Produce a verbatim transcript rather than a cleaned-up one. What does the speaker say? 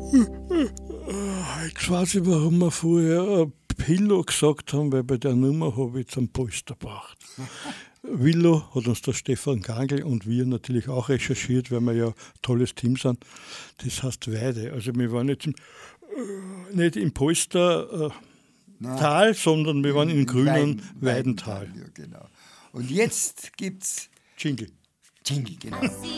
Ich weiß nicht, warum wir vorher Pillow gesagt haben, weil bei der Nummer habe ich jetzt einen Polster gebraucht. Willow hat uns der Stefan Gangl und wir natürlich auch recherchiert, weil wir ja ein tolles Team sind. Das heißt Weide. Also wir waren nicht im, äh, nicht im Polstertal, äh, sondern wir waren im, im grünen Weiden, Weidental. Ja, genau. Und jetzt gibt's Jingle. Jingle, genau.